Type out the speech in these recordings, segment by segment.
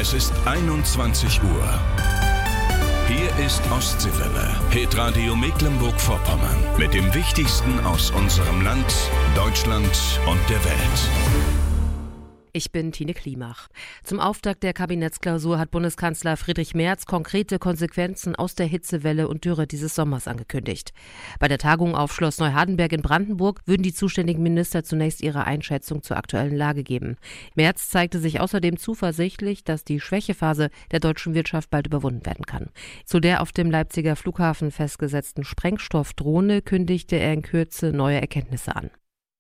Es ist 21 Uhr. Hier ist Ostseewelle, Hitradio Mecklenburg-Vorpommern. Mit dem Wichtigsten aus unserem Land, Deutschland und der Welt. Ich bin Tine Klimach. Zum Auftakt der Kabinettsklausur hat Bundeskanzler Friedrich Merz konkrete Konsequenzen aus der Hitzewelle und Dürre dieses Sommers angekündigt. Bei der Tagung auf Schloss Neuhardenberg in Brandenburg würden die zuständigen Minister zunächst ihre Einschätzung zur aktuellen Lage geben. Merz zeigte sich außerdem zuversichtlich, dass die Schwächephase der deutschen Wirtschaft bald überwunden werden kann. Zu der auf dem Leipziger Flughafen festgesetzten Sprengstoffdrohne kündigte er in Kürze neue Erkenntnisse an.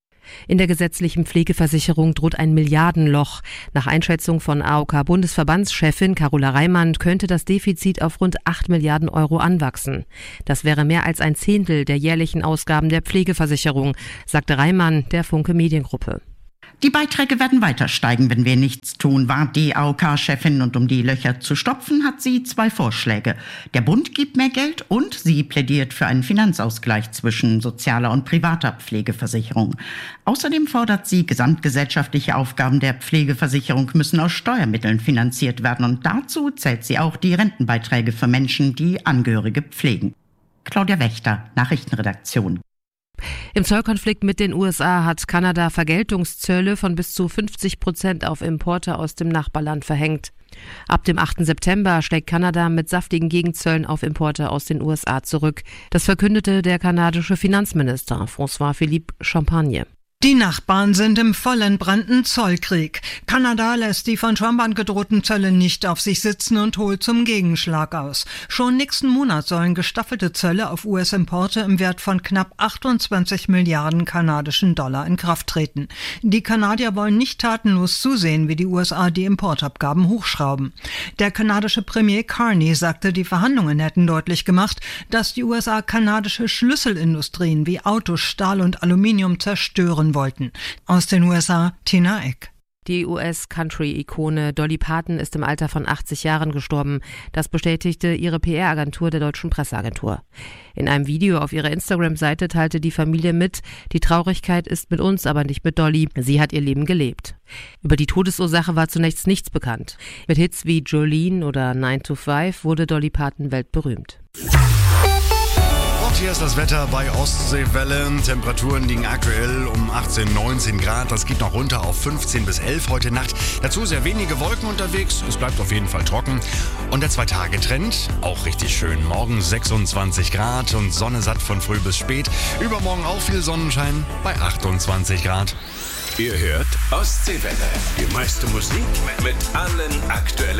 In der gesetzlichen Pflegeversicherung droht ein Milliardenloch. Nach Einschätzung von AOK-Bundesverbandschefin Carola Reimann könnte das Defizit auf rund 8 Milliarden Euro anwachsen. Das wäre mehr als ein Zehntel der jährlichen Ausgaben der Pflegeversicherung, sagte Reimann der Funke Mediengruppe. Die Beiträge werden weiter steigen, wenn wir nichts tun, warnt die AOK-Chefin. Und um die Löcher zu stopfen, hat sie 2 Vorschläge. Der Bund gibt mehr Geld und sie plädiert für einen Finanzausgleich zwischen sozialer und privater Pflegeversicherung. Außerdem fordert sie, gesamtgesellschaftliche Aufgaben der Pflegeversicherung müssen aus Steuermitteln finanziert werden. Und dazu zählt sie auch die Rentenbeiträge für Menschen, die Angehörige pflegen. Claudia Wächter, Nachrichtenredaktion. Im Zollkonflikt mit den USA hat Kanada Vergeltungszölle von bis zu 50% auf Importe aus dem Nachbarland verhängt. Ab dem 8. September schlägt Kanada mit saftigen Gegenzöllen auf Importe aus den USA zurück. Das verkündete der kanadische Finanzminister François-Philippe Champagne. Die Nachbarn sind im vollentbrannten Zollkrieg. Kanada lässt die von Trump angedrohten Zölle nicht auf sich sitzen und holt zum Gegenschlag aus. Schon nächsten Monat sollen gestaffelte Zölle auf US-Importe im Wert von knapp 28 Milliarden kanadischen Dollar in Kraft treten. Die Kanadier wollen nicht tatenlos zusehen, wie die USA die Importabgaben hochschrauben. Der kanadische Premier Carney sagte, die Verhandlungen hätten deutlich gemacht, dass die USA kanadische Schlüsselindustrien wie Autos, Stahl und Aluminium zerstören wollten. Aus den USA, Tina Eck. Die US-Country-Ikone Dolly Parton ist im Alter von 80 Jahren gestorben. Das bestätigte ihre PR-Agentur der Deutschen Presseagentur. In einem Video auf ihrer Instagram-Seite teilte die Familie mit, die Traurigkeit ist mit uns, aber nicht mit Dolly. Sie hat ihr Leben gelebt. Über die Todesursache war zunächst nichts bekannt. Mit Hits wie Jolene oder 9 to 5 wurde Dolly Parton weltberühmt. Hier ist das Wetter bei Ostseewelle. Temperaturen liegen aktuell um 18, 19 Grad. Das geht noch runter auf 15 bis 11 heute Nacht. Dazu sehr wenige Wolken unterwegs. Es bleibt auf jeden Fall trocken. Und der 2-Tage-Trend, auch richtig schön. Morgen 26 Grad und Sonne satt von früh bis spät. Übermorgen auch viel Sonnenschein bei 28 Grad. Ihr hört Ostseewelle. Die meiste Musik mit allen aktuellen